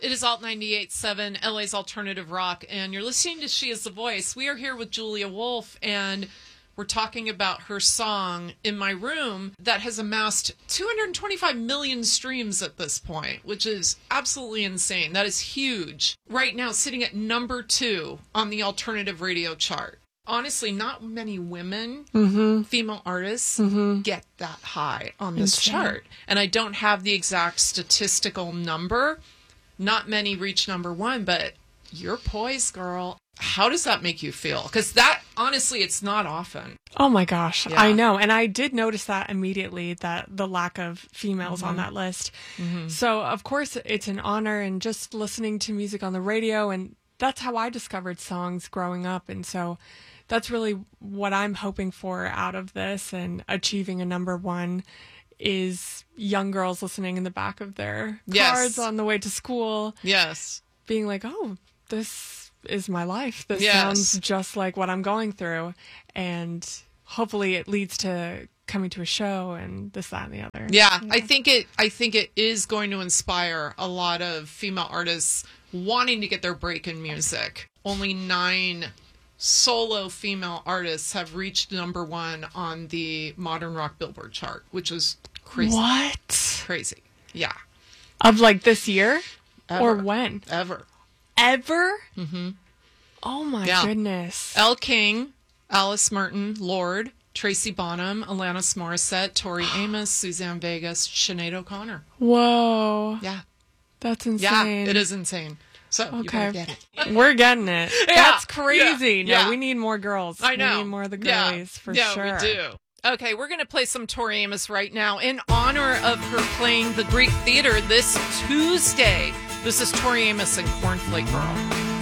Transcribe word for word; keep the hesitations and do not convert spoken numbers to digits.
It is Alt ninety-eight point seven, L A's Alternative Rock, and you're listening to She Is the Voice. We are here with Julia Wolf, and we're talking about her song, In My Room, that has amassed two hundred twenty-five million streams at this point, which is absolutely insane. That is huge. Right now, sitting at number two on the alternative radio chart. Honestly, not many women, mm-hmm. female artists, mm-hmm. get that high on this insane. Chart. And I don't have the exact statistical number. Not many reach number one, but you're poised, girl. How does that make you feel? Because that, honestly, it's not often. Oh my gosh, yeah. I know. And I did notice that immediately, that the lack of females mm-hmm. on that list. Mm-hmm. So, of course, it's an honor, and just listening to music on the radio, and that's how I discovered songs growing up. And so that's really what I'm hoping for out of this, and achieving a number one is young girls listening in the back of their cars yes. on the way to school. Yes. Being like, oh, this is my life. This yes. sounds just like what I'm going through. And hopefully it leads to coming to a show and this, that, and the other. Yeah, yeah. I think it I think it is going to inspire a lot of female artists wanting to get their break in music. Only nine solo female artists have reached number one on the Modern Rock Billboard chart, which is crazy. What? Crazy. Yeah. Of like this year? Ever. Or when? Ever. Ever? Mm-hmm. Oh my yeah. goodness. Elle King, Alice Merton, Lorde, Tracy Bonham, Alanis Morissette, Tori Amos, Suzanne Vegas, Sinead O'Connor. Whoa. Yeah. That's insane. Yeah, it is insane. So, okay. You get it. We're getting it. Yeah, That's crazy. Yeah, no, yeah. we need more girls. I know. We need more of the yeah. girlies, for yeah, sure. Yeah, we do. Okay, we're going to play some Tori Amos right now in honor of her playing the Greek Theater this Tuesday. This is Tori Amos and Cornflake Girl.